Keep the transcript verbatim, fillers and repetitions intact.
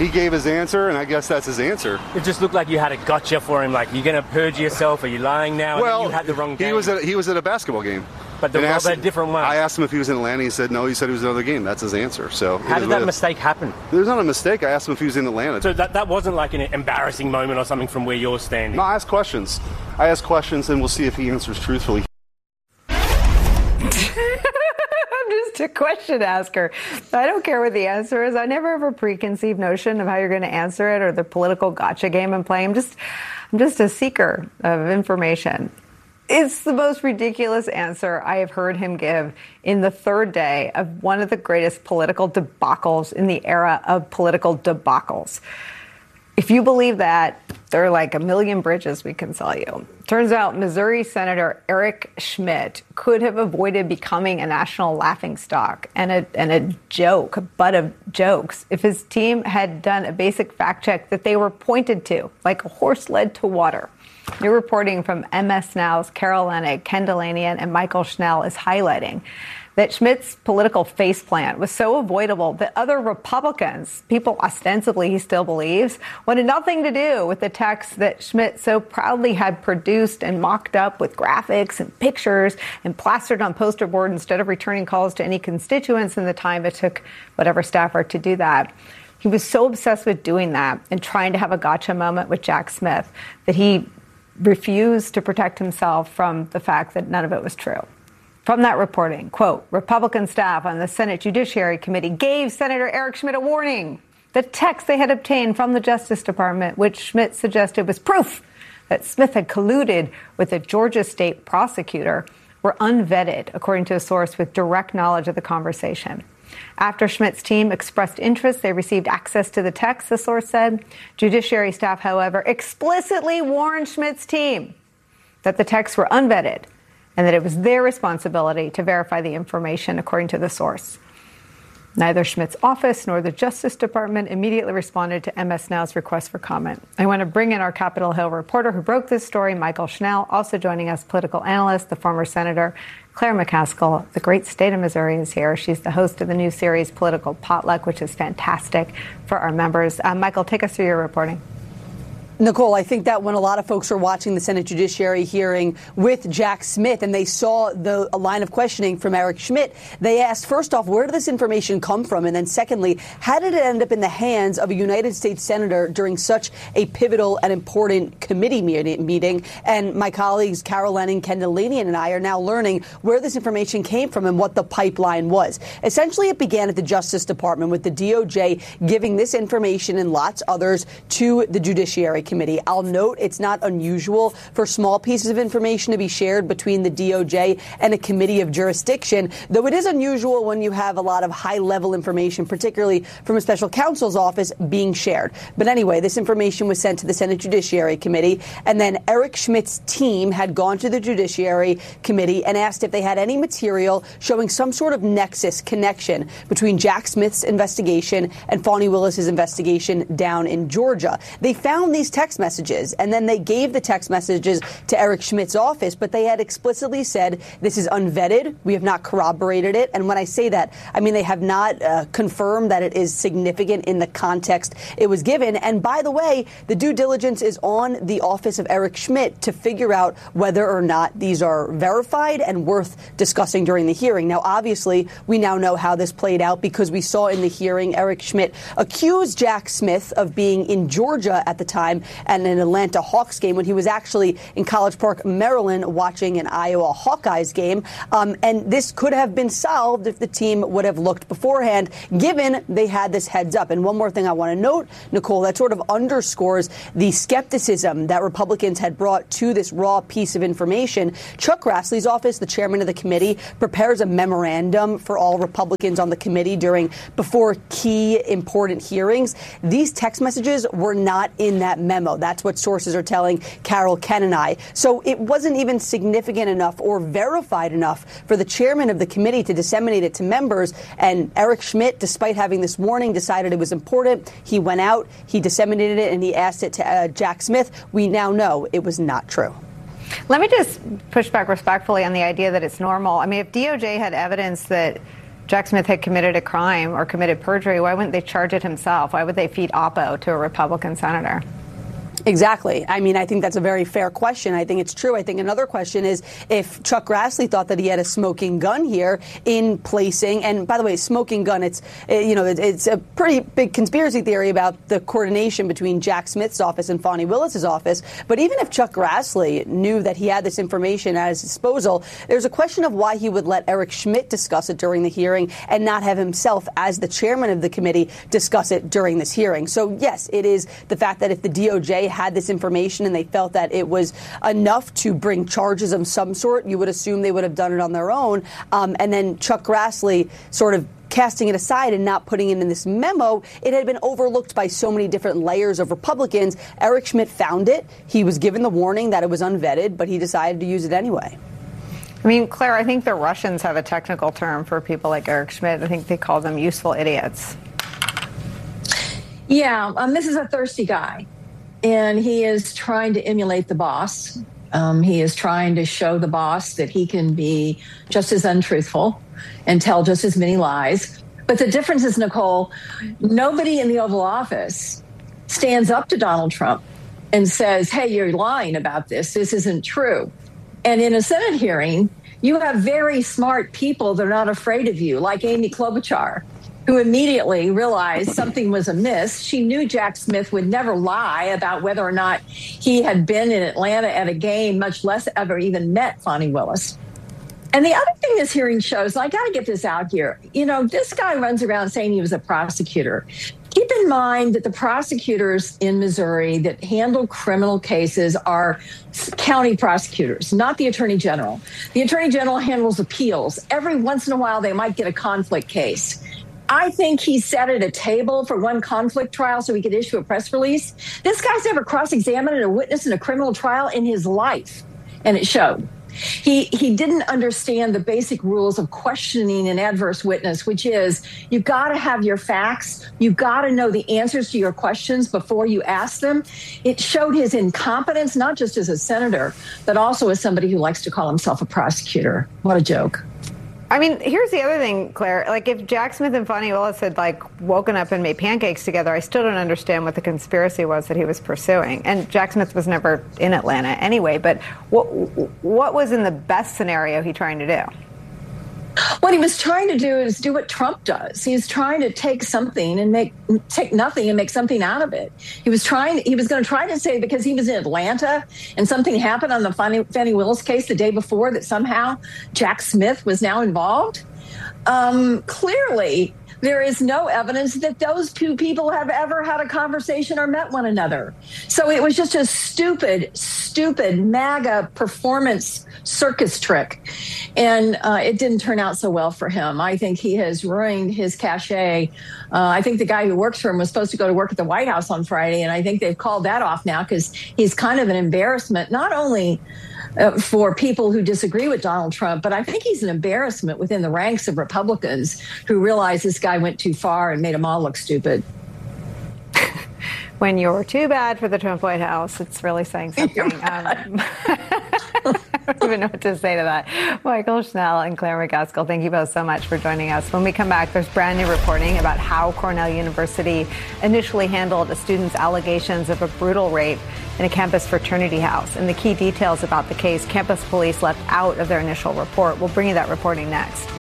he gave his answer, and I guess that's his answer. It just looked like you had a gotcha for him, like, you're going to purge yourself, are you lying now? And well, then you had the wrong game. He was at, he was at a basketball game. But the asked, a different one. I asked him if he was in Atlanta. He said no. He said he was another game. That's his answer. So how did that mistake happen? There's not a mistake. I asked him if he was in Atlanta. So that, that wasn't like an embarrassing moment or something from where you're standing? No, I asked questions. I asked questions, and we'll see if he answers truthfully. Just a question asker. I don't care what the answer is. I never have a preconceived notion of how you're going to answer it or the political gotcha game I'm playing. I'm just, I'm just a seeker of information. It's the most ridiculous answer I have heard him give in the third day of one of the greatest political debacles in the era of political debacles. If you believe that, there are like a million bridges we can sell you. Turns out Missouri Senator Eric Schmitt could have avoided becoming a national laughingstock and a, and a joke, a butt of jokes, if his team had done a basic fact check that they were pointed to, like a horse led to water. New reporting from M S Now's Carol Leonnig, Ken Delanian, and Michael Schnell is highlighting that Schmitt's political faceplant was so avoidable that other Republicans, people ostensibly he still believes, wanted nothing to do with the text that Schmitt so proudly had produced and mocked up with graphics and pictures and plastered on poster board instead of returning calls to any constituents in the time it took whatever staffer to do that. He was so obsessed with doing that and trying to have a gotcha moment with Jack Smith that he refused to protect himself from the fact that none of it was true. From that reporting, quote, Republican staff on the Senate Judiciary Committee gave Senator Eric Schmitt a warning. The text they had obtained from the Justice Department, which Schmitt suggested was proof that Smith had colluded with a Georgia state prosecutor, were unvetted, according to a source with direct knowledge of the conversation. After Schmitt's team expressed interest, they received access to the text, the source said. Judiciary staff, however, explicitly warned Schmitt's team that the texts were unvetted and that it was their responsibility to verify the information, according to the source. Neither Schmitt's office nor the Justice Department immediately responded to M S Now's request for comment. I want to bring in our Capitol Hill reporter who broke this story, Michael Schnell, also joining us, political analyst, the former Senator Claire McCaskill. The great state of Missouri is here. She's the host of the new series, Political Potluck, which is fantastic for our members. Uh, Michael, take us through your reporting. Nicole, I think that when a lot of folks were watching the Senate Judiciary hearing with Jack Smith and they saw the a line of questioning from Eric Schmitt, they asked, first off, where did this information come from? And then secondly, how did it end up in the hands of a United States senator during such a pivotal and important committee meeting? And my colleagues, Carol Leonnig, Ken Delanian, and I are now learning where this information came from and what the pipeline was. Essentially, it began at the Justice Department with the D O J giving this information and lots others to the Judiciary Committee. I'll note it's not unusual for small pieces of information to be shared between the D O J and a committee of jurisdiction, though it is unusual when you have a lot of high-level information, particularly from a special counsel's office, being shared. But anyway, this information was sent to the Senate Judiciary Committee, and then Eric Schmitt's team had gone to the Judiciary Committee and asked if they had any material showing some sort of nexus, connection between Jack Smith's investigation and Fani Willis's investigation down in Georgia. They found these text messages, and then they gave the text messages to Eric Schmitt's office, but they had explicitly said this is unvetted. We have not corroborated it. And when I say that, I mean they have not uh, confirmed that it is significant in the context it was given. And by the way, the due diligence is on the office of Eric Schmitt to figure out whether or not these are verified and worth discussing during the hearing. Now, obviously, we now know how this played out because we saw in the hearing Eric Schmitt accuse Jack Smith of being in Georgia at the time and an Atlanta Hawks game when he was actually in College Park, Maryland, watching an Iowa Hawkeyes game. Um, and this could have been solved if the team would have looked beforehand, given they had this heads up. And one more thing I want to note, Nicole, that sort of underscores the skepticism that Republicans had brought to this raw piece of information. Chuck Grassley's office, the chairman of the committee, prepares a memorandum for all Republicans on the committee during before key important hearings. These text messages were not in that memo. That's what sources are telling Carol, Ken, and I. So it wasn't even significant enough or verified enough for the chairman of the committee to disseminate it to members. And Eric Schmitt, despite having this warning, decided it was important. He went out, he disseminated it, and he asked it to uh, Jack Smith. We now know it was not true. Let me just push back respectfully on the idea that it's normal. I mean, if D O J had evidence that Jack Smith had committed a crime or committed perjury, why wouldn't they charge it himself? Why would they feed Oppo to a Republican senator? Exactly. I mean, I think that's a very fair question. I think it's true. I think another question is if Chuck Grassley thought that he had a smoking gun here in placing, and by the way, smoking gun, it's, you know, it's a pretty big conspiracy theory about the coordination between Jack Smith's office and Fani Willis's office. But even if Chuck Grassley knew that he had this information at his disposal, there's a question of why he would let Eric Schmidt discuss it during the hearing and not have himself, as the chairman of the committee, discuss it during this hearing. So, yes, it is the fact that if the D O J had this information and they felt that it was enough to bring charges of some sort, you would assume they would have done it on their own. Um, and then Chuck Grassley sort of casting it aside and not putting it in this memo, it had been overlooked by so many different layers of Republicans. Eric Schmidt found it. He was given the warning that it was unvetted, but he decided to use it anyway. I mean, Claire, I think the Russians have a technical term for people like Eric Schmidt. I think they call them useful idiots. Yeah, um, this is a thirsty guy. And he is trying to emulate the boss. Um, he is trying to show the boss that he can be just as untruthful and tell just as many lies. But the difference is, Nicole, nobody in the Oval Office stands up to Donald Trump and says, hey, you're lying about this. This isn't true. And in a Senate hearing, you have very smart people that are not afraid of you, like Amy Klobuchar, who immediately realized something was amiss. She knew Jack Smith would never lie about whether or not he had been in Atlanta at a game, much less ever even met Fani Willis. And the other thing this hearing shows, and I got to get this out here, you know, this guy runs around saying he was a prosecutor. Keep in mind that the prosecutors in Missouri that handle criminal cases are county prosecutors, not the attorney general. The attorney general handles appeals. Every once in a while, they might get a conflict case. I think he sat at a table for one conflict trial so he could issue a press release. This guy's never cross-examined a witness in a criminal trial in his life, and it showed. He he didn't understand the basic rules of questioning an adverse witness, which is you've got to have your facts. You've got to know the answers to your questions before you ask them. It showed his incompetence, not just as a senator, but also as somebody who likes to call himself a prosecutor. What a joke. I mean, here's the other thing, Claire. Like, if Jack Smith and Fani Willis had, like, woken up and made pancakes together, I still don't understand what the conspiracy was that he was pursuing. And Jack Smith was never in Atlanta anyway. But what what was in the best scenario he trying to do? What he was trying to do is do what Trump does. He's trying to take something and make take nothing and make something out of it. He was trying. He was going to try to say because he was in Atlanta and something happened on the Fani, Fani Willis case the day before that somehow Jack Smith was now involved. Um, clearly, there is no evidence that those two people have ever had a conversation or met one another. So it was just a stupid, stupid MAGA performance circus trick. And uh, it didn't turn out so well for him. I think he has ruined his cachet. Uh, I think the guy who works for him was supposed to go to work at the White House on Friday, and I think they've called that off now because he's kind of an embarrassment, not only uh, for people who disagree with Donald Trump, but I think he's an embarrassment within the ranks of Republicans who realize this guy went too far and made them all look stupid. When you're too bad for the Trump White House, it's really saying something. Um, I don't even know what to say to that. Michael Schnell and Claire McCaskill, thank you both so much for joining us. When we come back, there's brand new reporting about how Cornell University initially handled a student's allegations of a brutal rape in a campus fraternity house. And the key details about the case campus police left out of their initial report. We'll bring you that reporting next.